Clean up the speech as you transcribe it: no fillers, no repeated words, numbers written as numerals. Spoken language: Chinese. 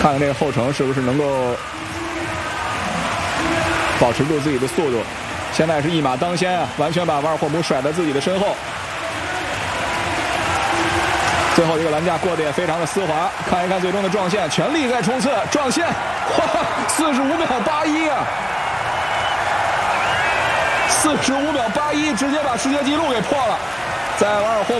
看看这个后程是不是能够保持住自己的速度。现在是一马当先啊，完全把瓦尔霍姆甩在自己的身后。最后一个栏架过得也非常的丝滑，看一看最终的撞线，全力在冲刺撞线，哇，45秒81啊！45秒81，直接把世界纪录给破了，在瓦尔霍姆